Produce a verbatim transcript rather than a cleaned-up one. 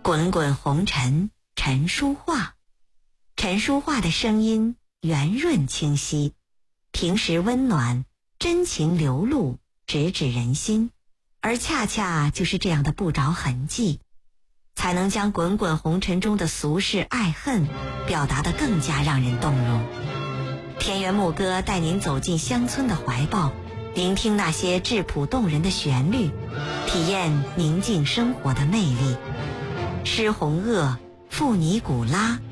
滚滚红尘，陈淑桦。陈淑桦的声音圆润清晰，平时温暖，真情流露，直指人心。而恰恰就是这样的不着痕迹，才能将滚滚红尘中的俗世爱恨表达得更加让人动容。田园牧歌带您走进乡村的怀抱，聆听那些质朴动人的旋律，体验宁静生活的魅力。施洪鄂、富尼古拉、